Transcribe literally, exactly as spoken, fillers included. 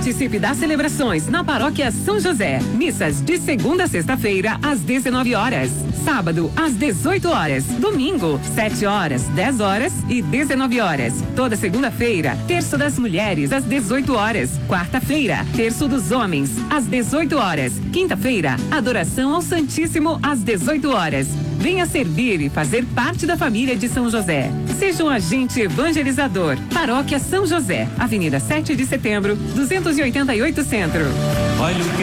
Participe das celebrações na Paróquia São José. Missas de segunda a sexta-feira, às dezenove horas. Sábado, às dezoito horas. Domingo, sete horas, dez horas e dezenove horas. Toda segunda-feira, terço das mulheres, às dezoito horas. Quarta-feira, terço dos homens, às dezoito horas. Quinta-feira, adoração ao Santíssimo, às dezoito horas. Venha servir e fazer parte da família de São José. Seja um agente evangelizador. Paróquia São José, Avenida sete de Setembro, duzentos e oitenta e oito Centro. Olha o que